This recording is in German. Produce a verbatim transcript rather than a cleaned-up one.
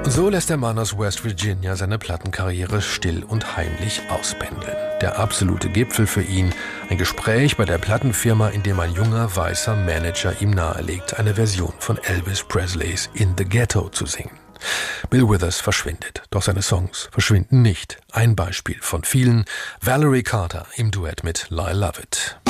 So lässt der Mann aus West Virginia seine Plattenkarriere still und heimlich auspendeln. Der absolute Gipfel für ihn, ein Gespräch bei der Plattenfirma, in dem ein junger weißer Manager ihm nahelegt, eine Version von Elvis Presleys In the Ghetto zu singen. Bill Withers verschwindet, doch seine Songs verschwinden nicht. Ein Beispiel von vielen: Valerie Carter im Duett mit Lyle Lovett.